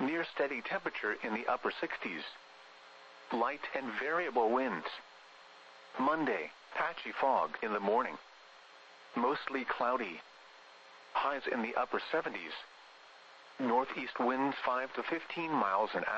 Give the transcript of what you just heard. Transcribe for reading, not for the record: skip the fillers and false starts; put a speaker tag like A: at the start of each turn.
A: Near steady temperature in the upper 60s. Light and variable winds. Monday, patchy fog in the morning. Mostly cloudy. Highs in the upper 70s. Northeast winds 5 to 15 miles an hour.